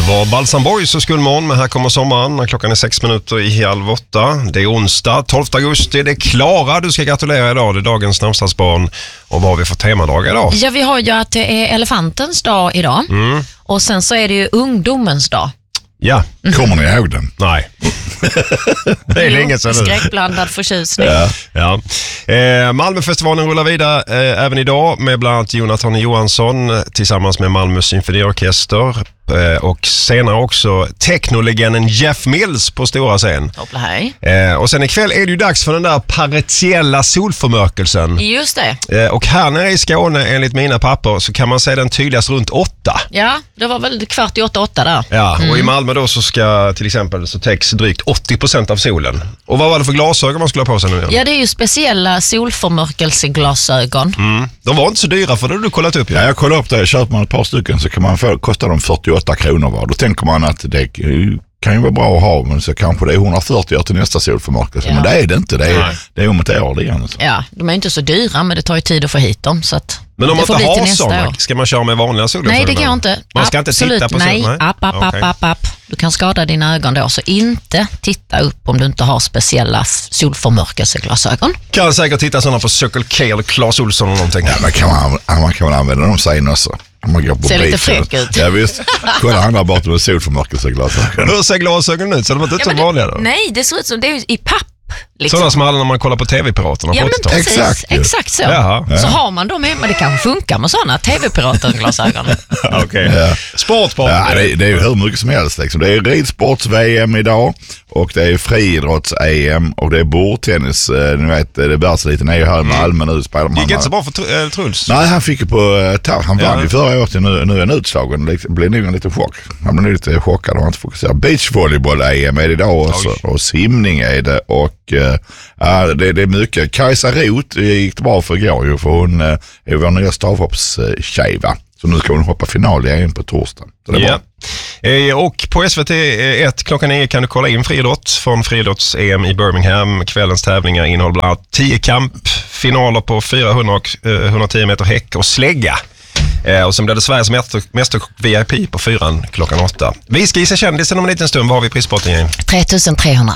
var Balsam Boys och skolmorgon, men här kommer sommaren. Klockan är 6:07. Det är onsdag, 12 augusti. Det är Klara, du ska gratulera idag. Det är dagens namnsdagsbarn. Och vad har vi för temadag idag? Ja, vi har ju att det är elefantens dag idag. Och sen så är det ju ungdomens dag. Ja. Kommer ni ihåg den? Nej. Det är länge sedan nu. Skräckblandad förtjusning. Ja. Malmöfestivalen rullar vidare även idag med bland annat Jonathan Johansson tillsammans med Malmö symfoniorkester. Och senare också technolegenden Jeff Mills på stora scen. Och sen ikväll är det ju dags för den där partiella solförmörkelsen. Just det. Och här nere i Skåne, enligt mina papper, så kan man se den tydligast runt 8. Ja, det var väl 7:45 där. Ja, och i Malmö då så ska till exempel så täcks drygt 80% av solen. Och vad var det för glasögon man skulle ha på sig nu igen? Ja, det är ju speciella solförmörkelseglasögon. De var inte så dyra, för det har du kollat upp. Ja, jag kollade upp det. Köper man ett par stycken så kan man kosta dem 48 kronor var. Då tänker man att det kan ju vara bra att ha, men så kanske det är 140 år till nästa solförmörkelse. Ja. Men det är det inte. Det är om ett år igen. Alltså. Ja, de är inte så dyra, men det tar ju tid att få hit dem. Så att men om man inte har sådana, ska man köra med vanliga solglasögon? Nej, det går inte. Man ska inte titta på solen? Nej, app. Du kan skada dina ögon då, så inte titta upp om du inte har speciella solförmörkelseglasögon. Kan säkert titta sådana på Circle K eller Clas Ohlson eller någonting. Ja, men man kan använda dem sen också. Man går på ser lite fräck ut. Ja visst, kolla andra bort med solförmörkelseglasögon. Hur ser glasögon ut? Så de är inte så vanliga då? Nej, det ser ut som det är i papp. Liksom. Sådana som alla när man kollar på TV-piraterna. Ja, men precis. Exakt så. Jaha. Så har man dem med, men det kanske funkar med sådana TV-pirater-glasögon. Okej. Ja. Sportsport. Ja, det är ju hur mycket som helst. Liksom. Det är ridsports-VM idag och det är friidrotts-EM och det är bordtennis. Ni vet, det världsliten är ju här i Malmö nu. Det gick inte så bra för Truls. Nej, han fick ju på han vann ju förra året, nu är en utslagen. Det blir nog en liten chock. Han blir lite chockad och har inte fokuserat. Beachvolleyboll-EM är det idag och simning är det och det är mycket. Kajsa Roth gick det bra för igår ju, för hon är vår nya stavhoppstjej, va? Så nu ska hon hoppa final igen på torsdag. Så det är bra. Och på SVT1 klockan 9 kan du kolla in friidrott från friidrotts-EM i Birmingham. Kvällens tävlingar innehåller bland annat 10 kamp, finaler på 400 och 110 meter häck och slägga. Och sen blir det Sveriges mästerkock VIP på 4 klockan 8. Vi ska gissa kändisen om en liten stund. Vad har vi prispotten igen? 3300.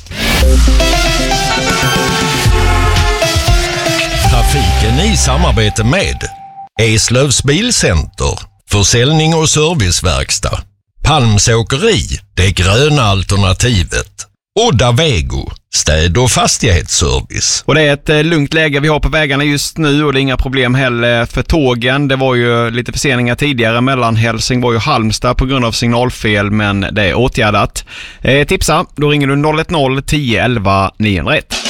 Trafiken i samarbete med Eslövs Bilcenter, försäljning och serviceverkstad, Palms åkeri, det gröna alternativet, Odda Vego, städ- och fastighetsservice. Och det är ett lugnt läge vi har på vägarna just nu och det är inga problem heller för tågen. Det var ju lite förseningar tidigare mellan Helsingborg och Halmstad på grund av signalfel, men det är åtgärdat. Tipsa, då ringer du 010 10 11 901.